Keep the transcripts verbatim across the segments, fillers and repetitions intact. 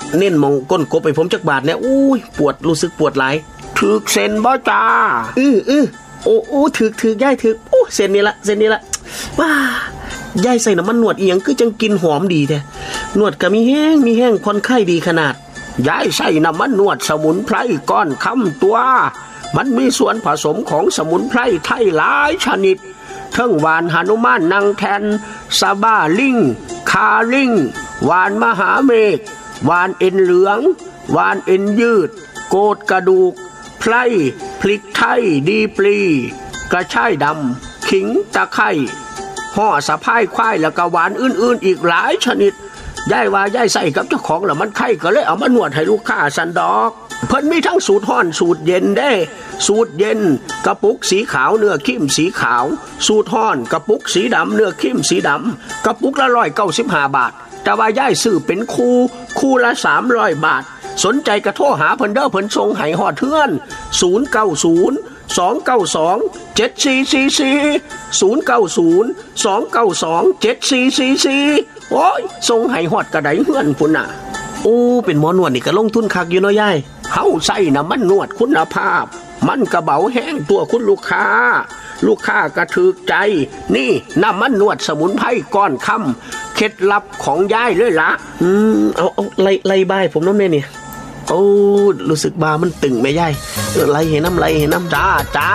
เน้นมองก้นกบให้ผมจักบาทเนี่ยอุ้ยปวดรู้สึกปวดหลายถึกเส้นบ่จ้าอื้ออื้อโอ้โอ้ถึกถึกยายถึกโอ้เส้นนี้ละเส้นนี้ละว้ายายใส่น้ำมันนวดอีหยังคือจังกินหอมดีแท้นวดก็มีแห้งมีแห้งผ่อนคลายดีขนาดยายใส่น้ำมันนวดสมุนไพรก้อนคำตัวมันมีส่วนผสมของสมุนไพรไทยหลายชนิดทั้งหวานหนุมานนางแทนซาบ้าลิงคาลิงหวานมหาเมฆหวานเอ็นเหลืองหวานเอ็นยืดโกดกระดูกไพรพริกไทยดีปลีกระชายดำขิงตะไคร้ห่อสะพายควายแล้วก็หวานอื่นๆอีกหลายชนิดยายว่ายายใส่กับเจ้าของแล้วมันไข้ก็เลยเอามานวดให้ลูกค้าสันดอกเพิ่นมีทั้งสูตรร้อนสูตรเย็นเด้สูตรเย็นกระปุกสีขาวเนื้อครีมสีขาวสูตรร้อนกระปุกสีดำเนื้อครีมสีดำกระปุกละหนึ่งร้อยเก้าสิบห้าบาทแต่ว่ายายซื้อเป็นคู่คู่ละสามร้อยบาทสนใจกระโทรหาเพิ่นเด้อเพิ่นส่งให้ฮอดเทือนศูนย์ เก้า ศูนย์ สอง เก้า สอง เจ็ด สี่ สี่ สี่ ศูนย์ เก้า ศูนย์ สอง เก้า สอง เจ็ด สี่ สี่ สี่โอ้ยส่งให้ฮอดกระไดเฮือนพุ่นน่ะโอ้เป็นหมอนวดนี่ก็ลงทุนคักอยู่เนาะยายเฮาใส่น้ำมันนวดคุณภาพมันกระเบาแห้งตัวคุณลูกค้าลูกค้าก็ถูกใจนี่น้ำมันนวดสมุนไพรก้อนคำเคล็ดลับของยายเลยล่ะอืมเอาเอาไล่ไล่บ้ายผมน้ำแม่นี่โอ้รู้สึกบามันตึงไหมยายไล่เห็นน้ำไล่เห็นน้ำจ้าจ้า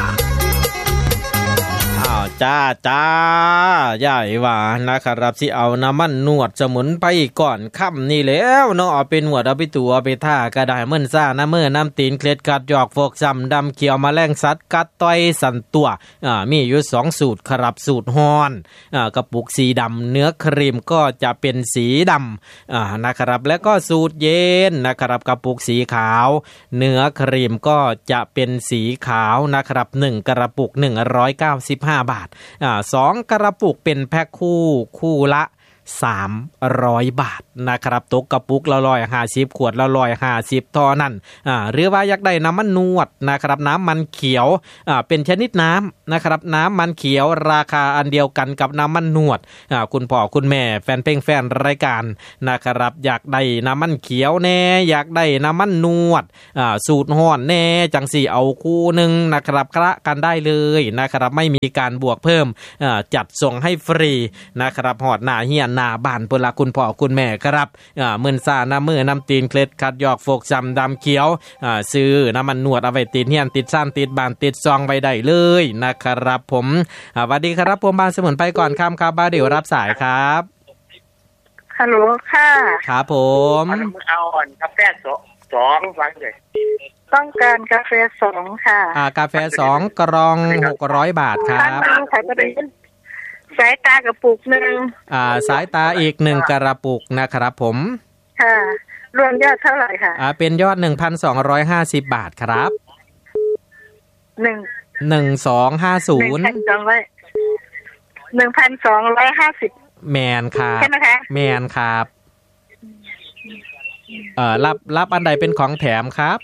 อ้าวจ้าจ้ายายว่านะครับสิเอาน้ำมันนวดสมุนไพรก่อนค่ำนี่แล้วเนาะเอาเป็นนวดเอาไปตัวเอาไปท่าก็ได้เหมือนซ่าน้ำมือน้ำตีนเคล็ดกัดหยอกฟกซ้ำดำเขียวแมลงสัตว์กัดต่อยสันตัวอ่ามีอยู่สองสูตรครับสูตรฮ้อนอ่ากระปุกสีดำเนื้อครีมก็จะเป็นสีดำอ่านะครับแล้วก็สูตรเย็นนะครับกระปุกสีขาวเนื้อครีมก็จะเป็นสีขาวนะครับหนึ่งกระปุกหนึ่งร้อยเก้าสิบห้าบาทอ่าสองกระปุกเป็นแพ็คคู่คู่ละสามร้อยบาทนะครับตกกระปุกละหนึ่งร้อยห้าสิบขวดละหนึ่งร้อยห้าสิบเท่านั้นอ่าหรือว่าอยากได้น้ำมันนวดนะครับน้ำมันเขียวอ่าเป็นชนิดน้ำนะครับน้ำมันเขียวราคาอันเดียวกันกับน้ำมันนวดอ่าคุณพ่อคุณแม่แฟนเพลงแฟนรายการนะครับอยากได้น้ำมันเขียวแน่อยากได้น้ำมันนวดอ่าสูตรฮ้อนแน่จังสี่เอาคู่นึงนะครับคละกันได้เลยนะครับไม่มีการบวกเพิ่มอ่าจัดส่งให้ฟรีนะครับฮอดหน้าเฮียนหน้าบ้านเพิ่นละคุณพ่อคุณแม่ครับอ่ามื้อซ่าน้ำมือน้ำตีนเคล็ดคัดหยอกฟกซ้ำดำเขียวอ่าซื้อน้ำมันนวดเอาไว้ติดเฮียนติดซ่านติดบ้านติดซองไว้ได้เลยนะครับผมอ่าสวัสดีครับผมบ้านสมุนไพรก่อนค่ำครับบ้าเดี๋ยวรับสายครับฮัลโหลค่ะครับผมเอาอ่อนกาแฟสองฟังเลยต้องการกาแฟสองค่ะอ่ากาแฟสองกล่องหกร้อยบาทครับสายตากระปุกหนึ่งอ่าสายตาอีกหนึ่งกระปุกนะครับผมค่ะรวมยอดเท่าไหร่ค่ะอ่าเป็นยอด หนึ่งพันสองร้อยห้าสิบ บาทครับหนึ่งหนึ่งพันสองร้อยห้าสิบหนึ่งพันสองร้อยห้าสิบแมนครับใช่ไหมคะแมนครับเอ่อรับรับอันใดเป็นของแถมครับ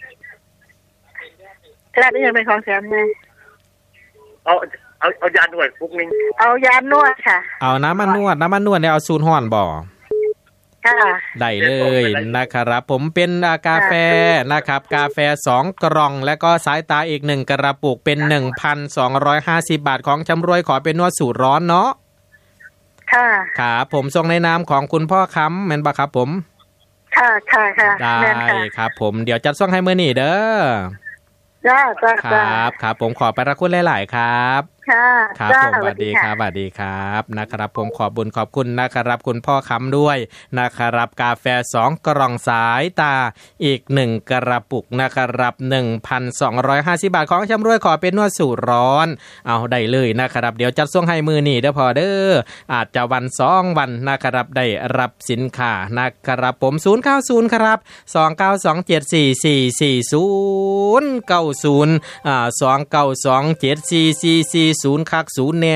รับอันใดเป็นของแถมไงเอาเอาเอายานวดพวกนึงเอายานวดค่ะเอาน้ำมันนวดน้ำมันนวดเนี่ยเอาสูตรฮ้อนบ่ค่ะได้เลยนะครับผมเป็นกาแฟนะครับกาแฟสองกล่องแล้วก็สายตาอีกหนึ่งกระปุกเป็น หนึ่งพันสองร้อยห้าสิบ บาทของชำรวยขอเป็นนวดสูตรร้อนเนาะค่ะครับผมส่งในนามของคุณพ่อค้ำแม่นบ่ครับผมค่ะค่ะค่ะได้ครับผมเดี๋ยวจัดส่งให้มื้อนี้เด้อจ้าจ้าครับครับผมขอไปรักคุณหลายๆครับค่ะครับผมสวัสดีครับสวัสดีครับนะครับผมขอบุญขอบคุณนะครับคุณพ่อค้ำด้วยนะครับกาแฟสองกล่องสายตาอีกหนึ่งกระปุกนะครับ หนึ่งพันสองร้อยห้าสิบ บาทของชำรวยขอเป็นนวดสูตรร้อนเอาได้เลยนะครับเดี๋ยวจัดส่งให้มือนี่เด้อพอเด้ออาจจะวันสองวันนะครับได้รับสินค้านะครับผมศูนย์ เก้า ศูนย์ครับสอง เก้า สอง เจ็ด สี่ สี่ สี่ ศูนย์ เก้า ศูนย์อ่าสอง เก้า สอง เจ็ด สี่ สี่ สี่ ศูนย์คักศูนย์แน่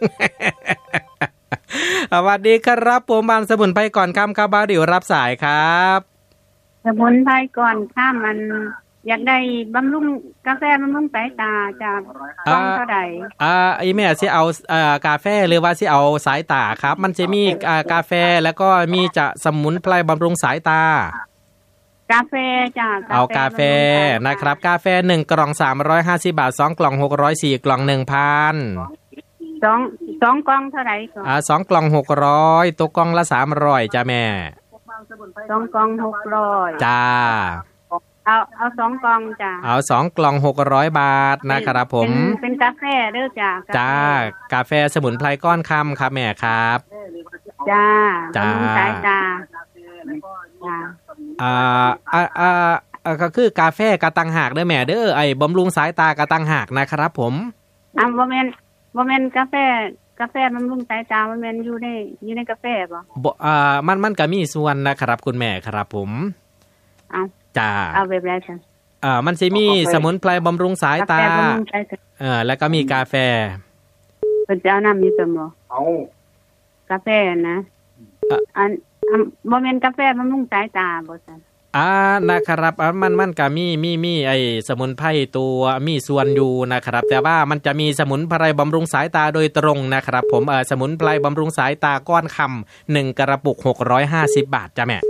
สวัสดีครับผมบ้านสมุนไพรก่อนค่ำครับบ้าเดี๋ยวรับสายครับสมุนไพรก่อนค่ำมันอยากได้บำรุงกาแฟบำรุงสายตาจากต้องเท่าใดอ่าไอ้แม่สิเอาอ่ากาแฟหรือว่าสิเอาสายตาครับมันจะมีอ่ากาแฟแล้วก็มีจะสมุนไพรบำรุงสายตากาแฟจ้ะเอากาแฟนะครับกาแฟหนึ่งกล่องสามร้อยห้าสิบบาทสองกล่องหกร้อย สี่กล่อง หนึ่งพันสองสองกล่องเท่าไหร่ก่อนอ่าสองกล่องหกร้อยตกกล่องละสามร้อยจ้ะแม่สองกล่องหกร้อยจ้าเอาเอาสองกล่องจ้ะเอาสองกล่องหกร้อยบาทนะครับผมเป็นเป็นกาแฟเด้อจ้ะจ้ากาแฟสมุนไพรก้อนคำครับแม่ครับจ้าจ้าสายตาจ้าอ่าอ่าอ่าก็คือกาแฟกะตังหากเด้อแม่เด้อไอ้บำรุงสายตากะตังหากนะครับผมอ่าบ่แม่นบ่แม่นกาแฟกาแฟบำรุงสายตาบ่แม่นอยู่ในอยู่ในกาแฟบ่บ่อ่ามันมันก็มีส่วนนะครับคุณแม่ครับผมเอาจ้าเอาแบบไรจ้ะอ่ามันสิมีสมุนไพรบำรุงสายตาเออแล้วก็มีกาแฟเพิ่นจะเอาน้ำอยู่ซั่นบ่เอากาแฟนะอันบ่แม่นกาแฟบำรุงสายตาบ่ซั่นอ่านะครับมันมันก็มีมีมีไอ้สมุนไพรตัวมีส่วนอยู่นะครับแต่ว่ามันจะมีสมุนไพรบำรุงสายตาโดยตรงนะครับผมเออสมุนไพรบำรุงสายตาก้อนคำหนึ่งกระปุกหกร้อยห้าสิบบาทจ้ะแม่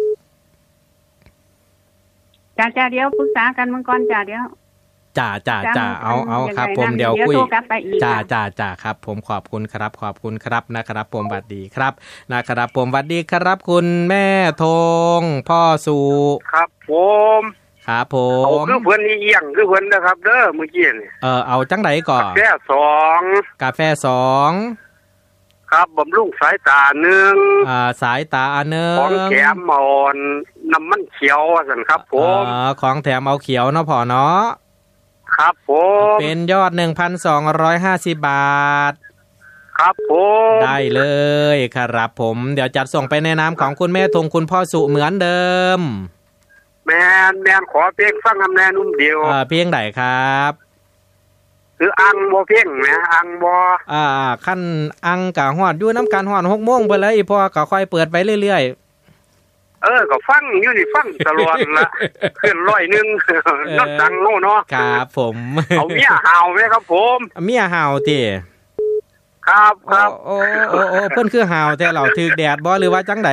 จ้าจ้าเดี๋ยวปรึกษากันมื้อก่อนจ้าเดี๋ยวจ้าจ้าจ้าเอาเอาครับผมเดี๋ยวคุยจ้าจ้าจ้าครับผมขอบคุณครับขอบคุณครับนะครับผมสวัสดีครับนะครับผมสวัสดีครับคุณแม่ธงพ่อสุครับผมครับผมเอาคือเพิ่นนี่เอียงคือเพิ่นนะครับเด้อเมื่อกี้นี่เออเอาจังได๋ก่อนกาแฟสองกาแฟสองครับบำรุงสายตาหนึ่งอ่าสายตาอันนึงของแถมอ่อนน้ำมันเขียวว่าซั่นครับผมอ๋อของแถมเอาเขียวเนาะพ่อเนาะครับผมเป็นยอด หนึ่งพันสองร้อยห้าสิบบาทครับผมได้เลยครับผมเดี๋ยวจัดส่งไปในนามของคุณแม่ธงคุณพ่อสุเหมือนเดิมแม่นแม่นขอเพลงฟังคำแนะนุ่มเดียวเอ่อเพลงไหนครับคืออังบ่เพลงแหมอังบ่อ่าคั่นอังกะฮอดอยู่นำกันฮอด หกโมง เพิ่นเลยอีพ่อก็ค่อยเปิดไปเรื่อยๆเออก็ฟังอยู่นี่ฟังตลอดละขึ้นร้อยนึงนอดังโน่เนาะครับผมเอาเมียห่าวมั้ยครับผมเมียห่าวติครับครับโอ้โอ้โอ้เพิ่นคือห่าวแต่เราถึกแดดบ่หรือว่าจังได๋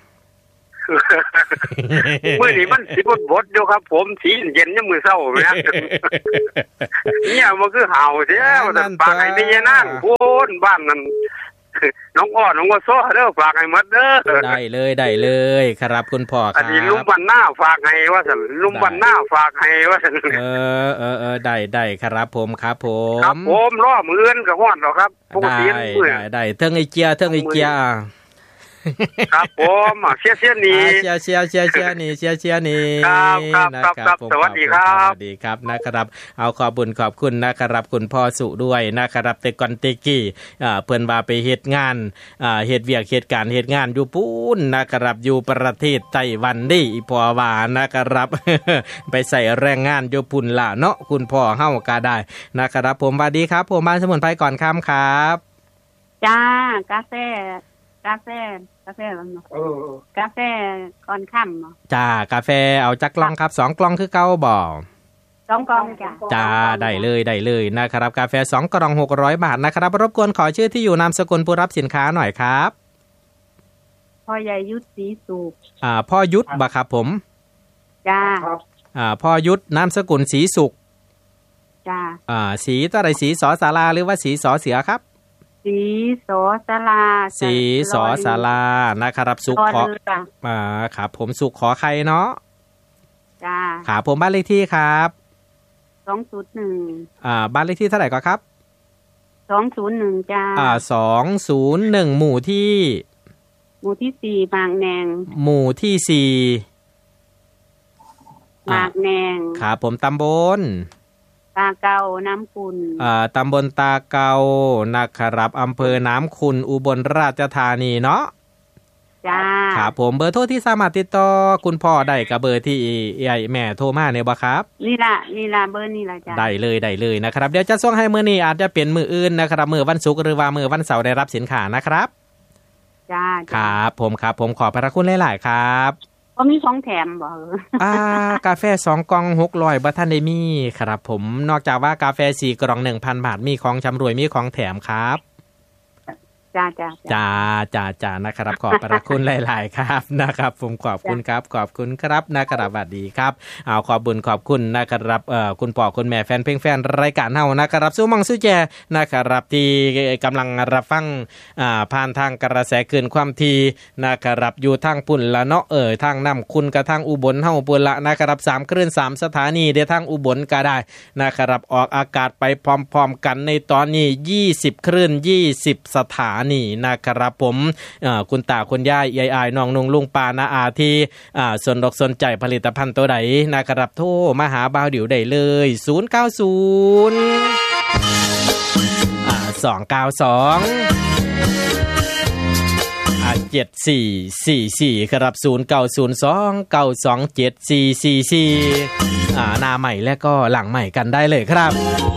มื้อนี้มันสิบ่บดอยู่ครับผมสีเย็นยามมื้อเช้าแม่เนี่ยมันคือห่าวแท้ว่าปากให้แม่ย่านางโพนบ้านนั้นน้องอ้อน้องว่าซ้อเด้อฝากให้หมดเด้อได้เลยได้เลยครับคุณพ่อครับอันนี้ลุงบันหน้าฝากให้ว่าซั่นลุงบันหน้าฝากให้ว่าซั่นเออเออๆได้ๆครับผมครับผมครับผมรอมื้ออื่นก็ฮอดแล้วครับปกติมื้อได้ๆเทิงไอ้เจียเทิงไอ้เจียครับผมเชียร์เชียร์นี่เชียร์เชียร์เชียร์เชียร์นี่เชียร์เชียร์นี่ครับครับครับสวัสดีครับสวัสดีครับนะครับเอาขอบคุณขอบคุณนะครับคุณพ่อสุด้วยนะครับแต่ก่อนตะกี้อ่าเพิ่นว่าไปเฮ็ดงานอ่าเฮ็ดเวียกเฮ็ดการเฮ็ดงานอยู่ปูนนะครับอยู่ประเทศไต้หวันนี่อีพ่อว่านะครับไปใส่แรงงานอยู่ปุ่นล่ะเนาะคุณพ่อเฮาก็ได้นะครับผมสวัสดีครับผมบ้านสมุนไพรก่อนค่ำครับจ้ากาแฟกาแฟกาแฟบ่เนาะเออกาแฟก่อนค่ำเนาะจ้ากาแฟเอาจักกล่องครับสองกล่องคือเก่าบ่สองกล่องจ้ะจ้าได้เลยได้เลยนะครับกาแฟสองกล่องหกร้อยบาทนะครับรบกวนขอชื่อที่อยู่นามสกุลผู้รับสินค้าหน่อยครับพ่อใหญ่ยุทธศรีสุขอ่าพ่อยุทธบ่ครับผมจ้าอ่าพ่อยุทธนามสกุลศรีสุขจ้าอ่าศรีตะไดศรีสอศาลาหรือว่าศรีสอเสือครับสีสอศาลาสีสอศาลานะครับสุขขออ่าครับผมสุขขอใครเนาะจ้าครับผมบ้านเลขที่ครับสองศูนย์หนึ่งอ่าบ้านเลขที่เท่าไหร่ก็ครับสองศูนย์หนึ่งจ้าอ่าสองศูนย์หนึ่งหมู่ที่หมู่ที่สี่บางแนงหมู่ที่สี่บางแนงครับผมตำบลตาเกาน้ำคุณอ่าตำบลตาเกานะครับอำเภอน้ำคุณอุบลราชธานีเนาะจ้าครับผมเบอร์โทรที่สามารถติดต่อคุณพ่อได้กับเบอร์ที่ไอ้แม่โทรมาเนี่ยบ่ครับนี่ล่ะนี่ล่ะเบอร์นี่ล่ะจ้าได้เลยได้เลยนะครับเดี๋ยวจะส่งให้มื้อนี้อาจจะเป็นมื้ออื่นนะครับมื้อวันศุกร์หรือว่ามื้อวันเสาร์ได้รับสินค้านะครับจ้าครับผมครับผมขอบพระคุณหลายๆครับบ่มีของแถมบ่อ่ากาแฟสองกล่องหกร้อยบ่ทันได้มีครับผมนอกจากว่ากาแฟสี่กล่อง หนึ่งพัน บาทมีของชำร่วยมีของแถมครับจ้าจ้าจ้าจ้าจ้านะครับขอบพระคุณหลายๆครับนะครับผมขอบคุณครับขอบคุณครับนะครับสวัสดีครับเอาขอบบุญขอบคุณนะครับเอ่อคุณพ่อคุณแม่แฟนเพลงแฟนรายการเฮานะครับสู้มังสู้แจนะครับที่กำลังรับฟังอ่าผ่านทางกระแสคืนความทีนะครับอยู่ทางปุ่นละเนาะเอ่ยทางน้ำคุณกระทั่งอุบลเฮาปุ่นละนะครับสามคลื่นสามสถานีเดี๋ยวทางอุบลก็ได้นะครับออกอากาศไปพร้อมๆกันในตอนนี้ยี่สิบคลื่นยี่สิบสถานีนะครับผมเอ่อคุณตาคุณยายยายอายน้องนุ่งลุงป้าน้าอาที่อ่าสนอกสนใจผลิตภัณฑ์ตัวใดนะครับโทรมาหาบ่าวดิวได้เลยศูนย์ เก้า ศูนย์ อ่าสอง เก้า สองอ่าเจ็ด สี่ สี่ สี่ครับศูนย์ เก้า ศูนย์ สอง เก้า สอง เจ็ด สี่ สี่ สี่อ่าหน้าใหม่และก็หลังใหม่กันได้เลยครับ